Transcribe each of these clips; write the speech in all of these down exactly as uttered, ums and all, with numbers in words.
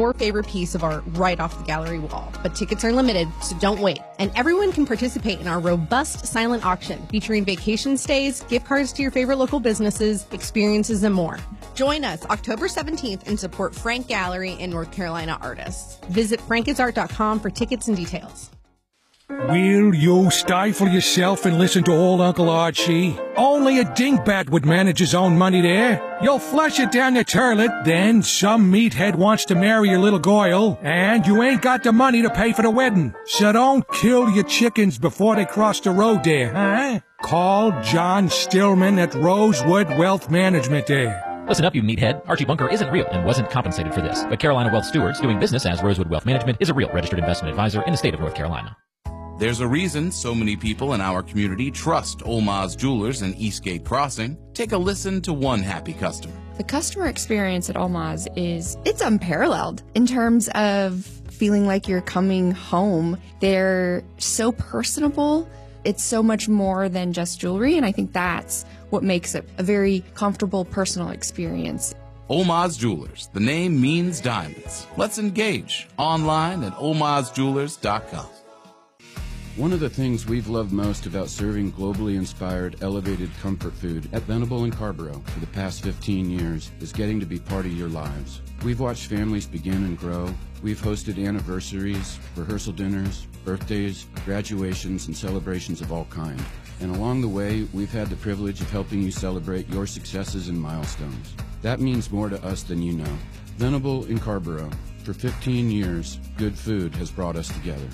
your favorite piece of art right off the gallery wall. But tickets are limited, so don't wait. And everyone can participate in our robust silent auction featuring vacation stays, gift cards to your favorite local businesses, experiences, and more. Join us October seventeenth and support Frank Gallery and North Carolina artists. Visit frank is art dot com for tickets and details. Will you stifle yourself and listen to old Uncle Archie? Only a dingbat would manage his own money there. You'll flush it down the toilet, then some meathead wants to marry your little Goyle, and you ain't got the money to pay for the wedding. So don't kill your chickens before they cross the road there, huh? Call John Stillman at Rosewood Wealth Management there. Listen up, you meathead. Archie Bunker isn't real and wasn't compensated for this. But Carolina Wealth Stewards, doing business as Rosewood Wealth Management, is a real registered investment advisor in the state of North Carolina. There's a reason so many people in our community trust Olmaz Jewelers in Eastgate Crossing. Take a listen to one happy customer. The customer experience at Olmaz is, it's unparalleled in terms of feeling like you're coming home. They're so personable. It's so much more than just jewelry, and I think that's what makes it a very comfortable personal experience. Olmaz Jewelers. The name means diamonds. Let's engage online at olmaz jewelers dot com. One of the things we've loved most about serving globally inspired, elevated comfort food at Venable in Carrboro for the past fifteen years is getting to be part of your lives. We've watched families begin and grow. We've hosted anniversaries, rehearsal dinners, birthdays, graduations, and celebrations of all kinds. And along the way, we've had the privilege of helping you celebrate your successes and milestones. That means more to us than you know. Venable in Carrboro. For fifteen years, good food has brought us together.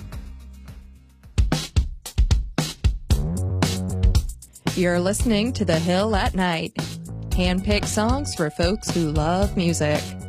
You're listening to The Hill at Night. Hand-picked songs for folks who love music.